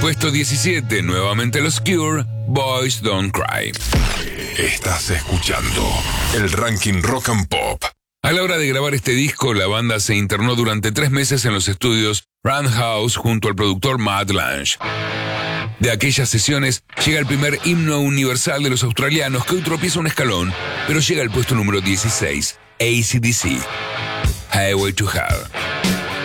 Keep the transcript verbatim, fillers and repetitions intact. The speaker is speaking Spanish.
Puesto diecisiete, nuevamente los Cure, Boys Don't Cry. Estás escuchando el ranking Rock and Pop. A la hora de grabar este disco, la banda se internó durante tres meses en los estudios Roundhouse junto al productor Matt Lange. De aquellas sesiones llega el primer himno universal de los australianos, que hoy tropieza un escalón, pero llega al puesto número dieciséis, A C/D C, Highway to Hell.